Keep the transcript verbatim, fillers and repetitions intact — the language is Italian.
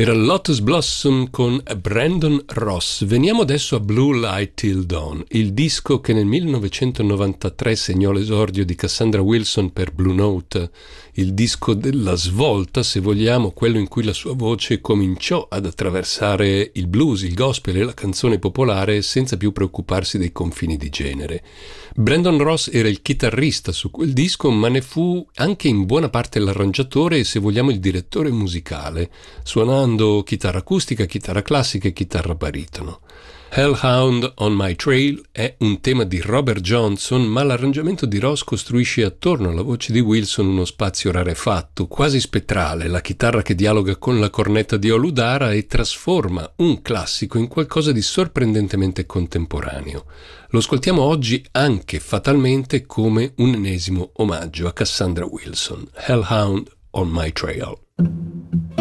Era Lotus Blossom con Brandon Ross. Veniamo adesso a Blue Light Till Dawn, il disco che nel millenovecentonovantatré segnò l'esordio di Cassandra Wilson per Blue Note, il disco della svolta, se vogliamo, quello in cui la sua voce cominciò ad attraversare il blues, il gospel e la canzone popolare senza più preoccuparsi dei confini di genere. Brandon Ross era il chitarrista su quel disco, ma ne fu anche in buona parte l'arrangiatore e, se vogliamo, il direttore musicale, suonando chitarra acustica, chitarra classica e chitarra baritono. Hellhound on My Trail è un tema di Robert Johnson, ma l'arrangiamento di Ross costruisce attorno alla voce di Wilson uno spazio rarefatto, quasi spettrale, la chitarra che dialoga con la cornetta di Oludara e trasforma un classico in qualcosa di sorprendentemente contemporaneo. Lo ascoltiamo oggi anche fatalmente come un ennesimo omaggio a Cassandra Wilson. Hellhound on My Trail.